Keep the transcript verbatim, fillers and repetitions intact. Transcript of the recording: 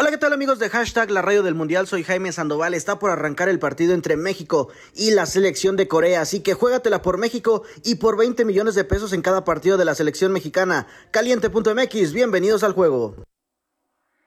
Hola, ¿qué tal amigos de Hashtag La Radio del Mundial? Soy Jaime Sandoval. Está por arrancar el partido entre México y la selección de Corea, así que juégatela por México y por veinte millones de pesos en cada partido de la selección mexicana. Caliente punto m x, bienvenidos al juego.